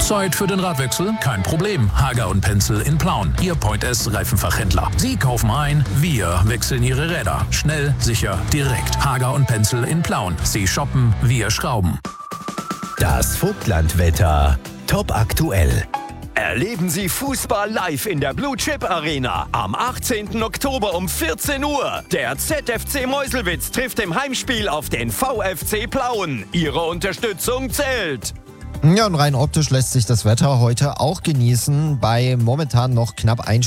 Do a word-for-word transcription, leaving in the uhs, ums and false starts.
Zeit für den Radwechsel? Kein Problem. Hager und Pencil in Plauen. Ihr Point S Reifenfachhändler. Sie kaufen ein, wir wechseln Ihre Räder. Schnell, sicher, direkt. Hager und Pencil in Plauen. Sie shoppen, wir schrauben. Das Vogtlandwetter. Top aktuell. Erleben Sie Fußball live in der Blue Chip Arena am achtzehnten Oktober um vierzehn Uhr. Der Z F C Meuselwitz trifft im Heimspiel auf den V F C Plauen. Ihre Unterstützung zählt. Ja, und rein optisch lässt sich das Wetter heute auch genießen bei momentan noch knapp ein